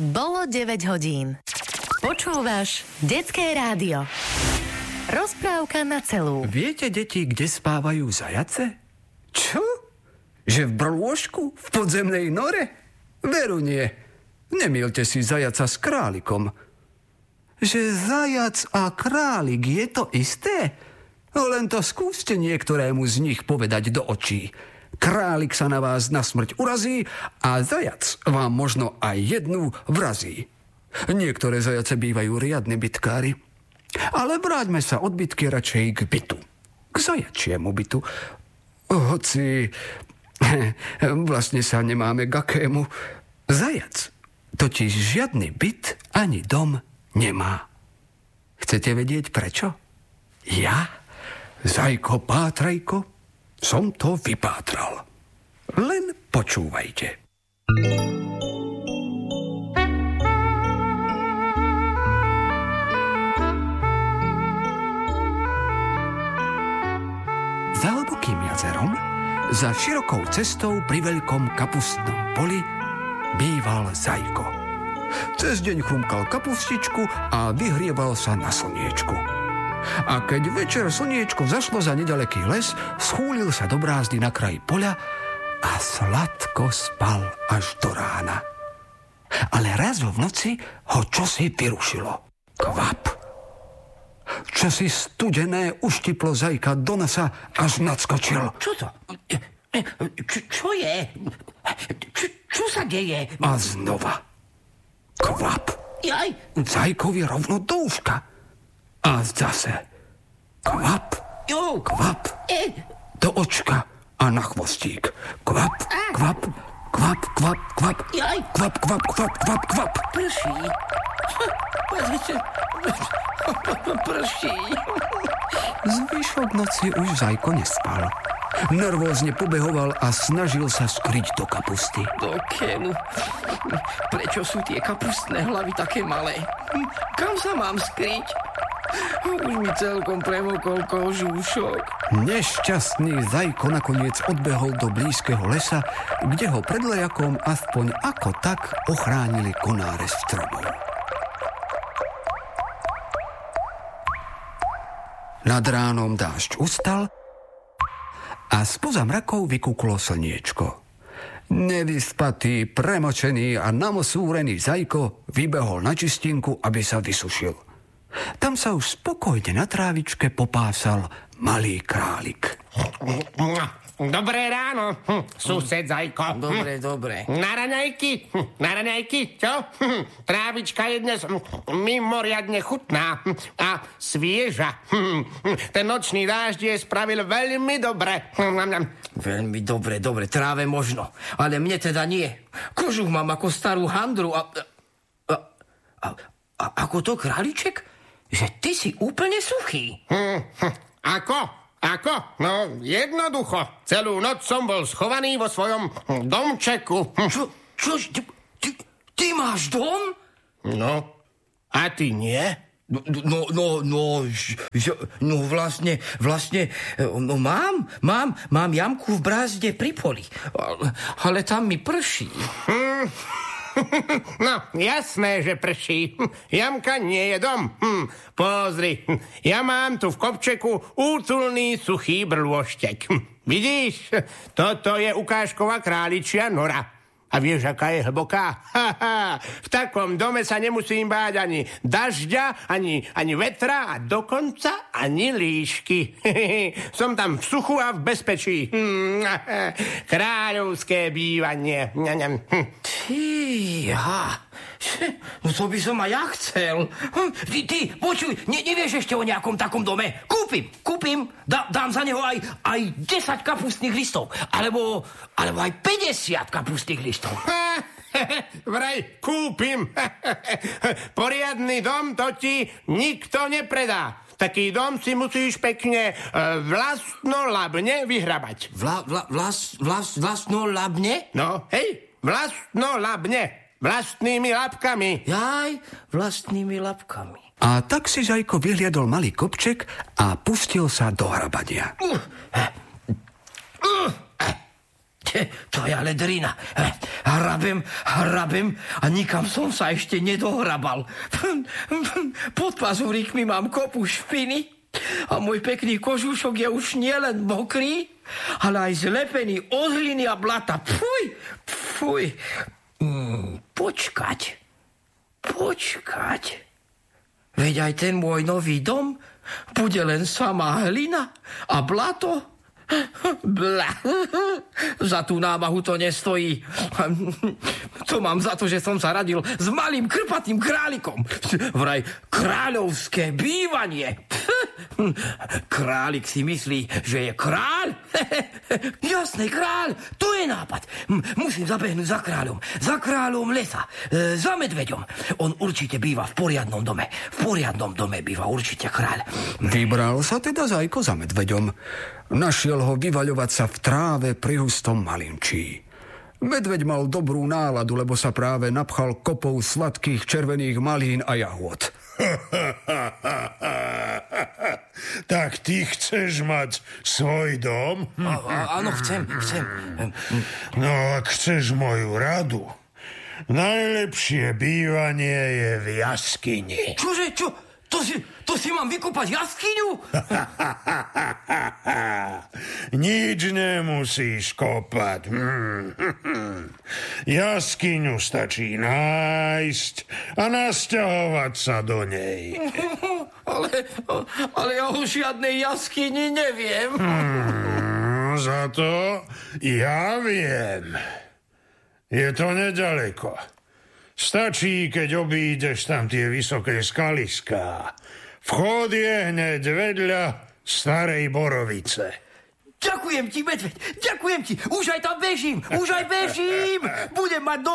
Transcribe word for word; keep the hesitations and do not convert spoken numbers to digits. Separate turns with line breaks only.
Bolo deväť hodín. Počúvaš Detské rádio. Rozprávka na celú.
Viete, deti, kde spávajú zajace? Čo? Že v brôžku? V podzemnej nore? Veru nie. Nemýlte si zajaca s králikom. Že zajac a králik je to isté? Len to skúste niektorému z nich povedať do očí. Králik sa na vás na smrť urazí a zajac vám možno aj jednu vrazí. Niektoré zajace bývajú riadne bitkári. Ale vráťme sa od bitky radšej k bytu. K zajačiemu bytu. Hoci vlastne sa nemáme k akému. Zajac totiž žiadny byt ani dom nemá. Chcete vedieť prečo? Ja, Zajko Pátrajko, som to vypátral. Len počúvajte. Za hlbokým jazerom, za širokou cestou pri veľkom kapustnom poli býval Zajko. Cez deň chrumkal kapustičku a vyhrieval sa na slniečku. A keď večer slniečko zašlo za nedaleký les, schúlil sa do brázdy na kraji poľa a sladko spal až do rána. Ale raz v noci ho čosi vyrušilo. Kvap! Čosi studené uštiplo Zajka do nosa, až nadskočil.
Čo to? Čo, čo je? Čo, čo sa deje?
A znova. Kvap!
Jaj!
Zajkovi rovno do uška. A zase. Kvap!
Jo.
Kvap!
E.
Do očka a na chvostík. Kvap! Kvap! Kvap! Kvap! Kvap!
Jaj!
Kvap! Kvap! Kvap! Kvap! Kvap!
Prší. Pozrite. Prší.
Zvyšok noci už Zajko nespal. Nervózne pobehoval a snažil sa skryť do kapusty.
Do keľu. Prečo sú tie kapustné hlavy také malé? Kam sa mám skryť? Už mi celkom premokol kožúšok.
Nešťastný Zajko nakoniec odbehol do blízkeho lesa, kde ho pred lejakom aspoň ako tak ochránili konáre stromov. Nad ránom dážď ustal a spoza mrakov vykúklo slniečko. Nevyspatý, premočený a namosúrený Zajko vybehol na čistinku, aby sa vysušil. Tam sa už spokojne na trávičke popásal malý králik.
Dobré ráno, hm, sused Zajko.
Dobre,
hm.
dobre.
Na raňajky, hm, na raňajky, čo? Hm, trávička je dnes hm, mimoriadne chutná hm, a svieža. Hm, hm, ten nočný dážď je spravil veľmi dobre. Hm,
Veľmi dobre, dobre, tráve možno, ale mne teda nie. Kožuch mám ako starú handru a... A, a, a ako to, králiček? Že ty si úplne suchý.
hm, hm, ako? Ako? No, jednoducho. Celú noc som bol schovaný vo svojom domčeku.
Čo? Čo? Ty, ty, ty máš dom?
No, a ty nie?
No, no, no, no, že, no vlastne, vlastne, no mám, mám, mám jamku v brázde pri poli, ale, ale tam mi prší.
Hm. No, jasné, že prší. Jamka nie je dom. Hm, pozri, ja mám tu v kopčeku útulný suchý brôžtek. Hm, vidíš? Toto je ukážková králičia nora. A vieš, aká je hlboká? Ha, ha. V takom dome sa nemusím báť ani dažďa, ani, ani vetra a dokonca ani líšky. Som tam v suchu a v bezpečí. Kráľovské bývanie.
Fíha, no to by som aj ja chcel. Ty, ty počuj, ne, nevieš ešte o nejakom takom dome? Kúpim, kúpim, dá, dám za neho aj, aj desať kapustných listov, alebo, alebo aj päťdesiat kapustných listov.
Vraj kúpim. Poriadny dom to ti nikto nepredá. Taký dom si musíš pekne e, vlastnolabne vyhrabať.
Vla, vla, vlas, vlas, vlastnolabne?
No, hej, vlastnolabne. Vlastnými labkami.
Jaj, vlastnými labkami.
A tak si Zajko vyhliadol malý kopček a pustil sa do hrabania.
Uh, uh, uh. To je ale drina. Hrabem, hrabem a nikam som sa ešte nedohrabal. Pod pazúrikmi mám kopu špiny a môj pekný kožušok je už nielen mokrý, ale aj zlepený od hliny a blata. Fuj, fuj. Mm, počkať, počkať. Veď aj ten môj nový dom bude len samá hlina a blato. Bla. Za tú námahu to nestojí. To mám za to, že som sa radil s malým krpatým králikom. Vraj kráľovské bývanie. Králik si myslí, že je kráľ? Jasný kráľ, to je nápad. Musím zabehnúť za kráľom. Za kráľom lesa. E, za medveďom. On určite býva v poriadnom dome. V poriadnom dome býva určite kráľ.
Vybral sa teda Zajko za medveďom. Našiel ho vyvaľovať sa v tráve pri hustom malinčí. Medveď mal dobrú náladu, lebo sa práve napchal kopou sladkých červených malín a jahôd.
Tak ty chceš mať svoj dom?
A, a, áno, chcem, chcem.
No, ak chceš moju radu, najlepšie bývanie je v jaskyni.
Čože, čo? To si, to si mám vykopať jaskyňu?
Nič nemusíš kopať. Jaskyňu stačí nájsť a nasťahovať sa do nej.
Ale, ale ja o žiadnej jaskyni neviem.
Hmm, za to ja viem. Je to nedaleko. Stačí, keď obídeš tam tie vysoké skaliská. Vchod je hneď vedľa starej borovice.
Ďakujem ti, medveď, ďakujem ti. Už aj tam bežím, už aj bežím. Budem mať do